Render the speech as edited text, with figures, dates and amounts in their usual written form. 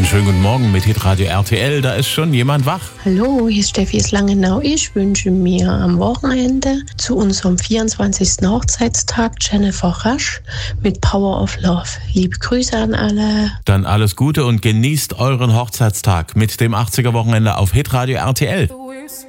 Einen schönen guten Morgen mit Hitradio RTL. Da ist schon jemand wach. Hallo, hier ist Steffi aus Langenau. Ich wünsche mir am Wochenende zu unserem 24. Hochzeitstag Jennifer Rasch mit Power of Love. Liebe Grüße an alle. Dann alles Gute und genießt euren Hochzeitstag mit dem 80er Wochenende auf Hitradio RTL.